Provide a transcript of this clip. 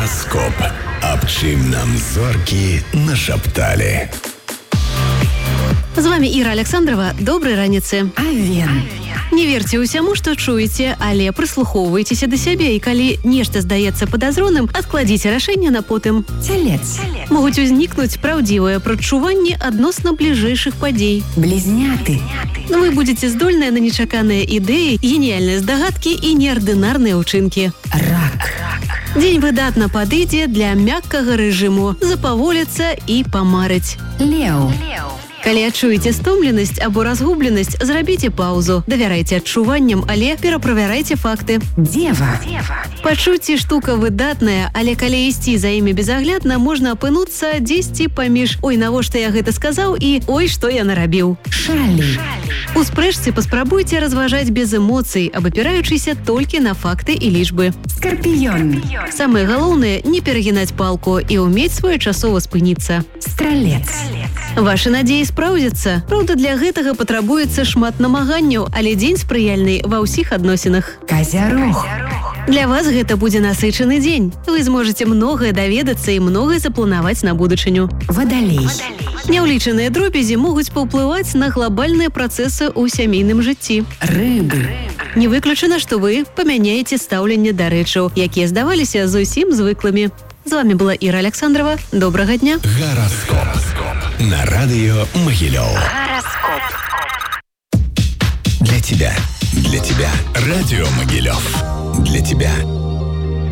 Гараскоп. Аб чым нам зоркі нашапталі. З вами Іра Александрова. Добрай раніцы. Авен. Не верьце ўсяму, што чуеце, але прыслухоўвайцеся да сябе, і калі нешта здаецца падазроным, адкладзіце рашэнне на потым. Целец. Могуць узнікнуць праўдзівыя прадчуванні адносна бліжэйшых падзей. Близняты. Вы будзеце здольныя на нечаканыя ідэі, геніяльныя здагадкі і неардынарныя ўчынкі. Рак. Дзень выдатна падыдзе для мяккага рэжыму, запаволіцца і памарыць. Леў. Калі адчуеце стомленасць або разгубленасць, зрабіце паўзу. Давярайце адчуванням, але пераправярайце факты. Дева. Пачуцці штука выдатная, але калі ісці за імі безаглядна, можна апынуцца дзесьці паміж «Ой, навошта я гэта сказаў» і «Ой, што я нарабіў». Шалі. У спрэчцы паспрабуйце разважаць без эмоцый, абапіраючыся толькі на факты і лічбы. Скарпіён. Самае галоўнае – не перагінаць палку і ўмець своечасова спыніцца. Стралец. Вашы надзеі спраўдзяцца. Праўда, для гэтага патрабуецца шмат намаганняў, але дзень спрыяльны ва ўсіх адносінах. Казярог. Для вас гэта будзе насычаны дзень. Вы зможаце многае даведацца і многае запланаваць на будучыню. Вадалей. Няўлічаныя дробязі могуць паўплываць на глобальныя працэсы ў сямейным жыцці. Рыбы. Не выключана, што вы памяняеце стаўленне да рэчаў, якія здаваліся зусім звыклымі. З вами была Іра Александрова. Добрага дня. Гараскоп. На радио Могилев. Гараскоп. Для тебя. Радио Могилев. Для тебя